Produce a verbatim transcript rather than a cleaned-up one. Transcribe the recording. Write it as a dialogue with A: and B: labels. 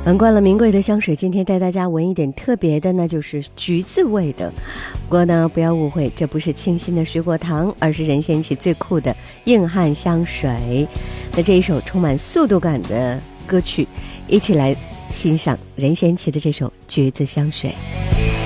A: 闻惯了名贵的香水，今天带大家闻一点特别的，那就是橘子味的。不过呢，不要误会，这不是清新的水果糖，而是任贤齐最酷的硬汉香水。那这一首充满速度感的歌曲，一起来欣赏任贤齐的这首《橘子香水》。